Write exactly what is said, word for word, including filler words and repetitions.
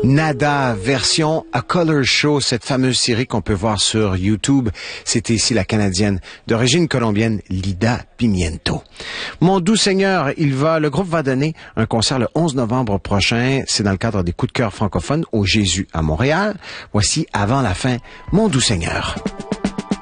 Nada, version A Color Show, cette fameuse série qu'on peut voir sur YouTube. C'était ici la Canadienne d'origine colombienne Lida Pimiento. Mon doux Seigneur, il va, le groupe va donner un concert le onze novembre prochain. C'est dans le cadre des coups de cœur francophones au Jésus à Montréal. Voici Avant la fin, Mon doux Seigneur.